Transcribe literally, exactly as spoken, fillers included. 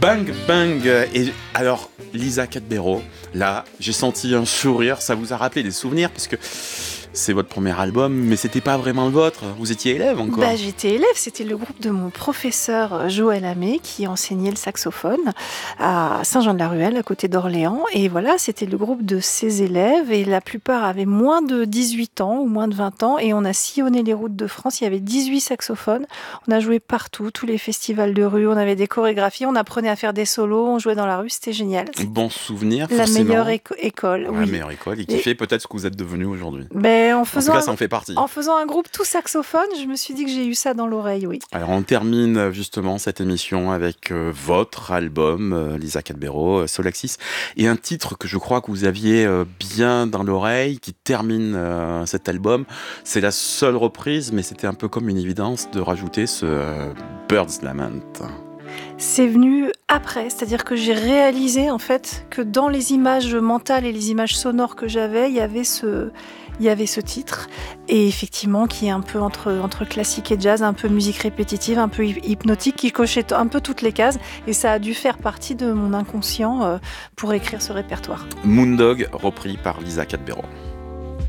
Bang Bang. Et alors, Lisa Cadbero, là, j'ai senti un sourire. Ça vous a rappelé des souvenirs parce que c'est votre premier album, mais c'était pas vraiment le vôtre. Vous étiez élève encore. Bah, j'étais élève, c'était le groupe de mon professeur Joël Amé qui enseignait le saxophone à Saint-Jean-de-la-Ruelle, à côté d'Orléans. Et voilà, c'était le groupe de ses élèves et la plupart avaient moins de dix-huit ans ou moins de vingt ans et on a sillonné les routes de France. Il y avait dix-huit saxophones. On a joué partout, tous les festivals de rue, on avait des chorégraphies, on apprenait à faire des solos, on jouait dans la rue, c'était génial. C'était Bon souvenir, la forcément. meilleure éco- école, La oui. meilleure école et qui Et- fait peut-être ce que vous êtes devenu aujourd'hui. Ben, en En tout faisant cas, un- ça en fait partie. En faisant un groupe tout saxophone, je me suis dit que j'ai eu ça dans l'oreille, oui. Alors, on termine justement cette émission avec euh, votre album, euh, Lisa Cadbero, euh, Solaxis, et un titre que je crois que vous aviez euh, bien dans l'oreille, qui termine euh, cet album. C'est la seule reprise, mais c'était un peu comme une évidence de rajouter ce euh, Bird's Lament. C'est venu après, c'est-à-dire que j'ai réalisé en fait que dans les images mentales et les images sonores que j'avais, il y avait ce, il y avait ce titre, et effectivement qui est un peu entre, entre classique et jazz, un peu musique répétitive, un peu hypnotique, qui cochait un peu toutes les cases, et ça a dû faire partie de mon inconscient euh, pour écrire ce répertoire. Moondog, repris par Lisa Cadbero.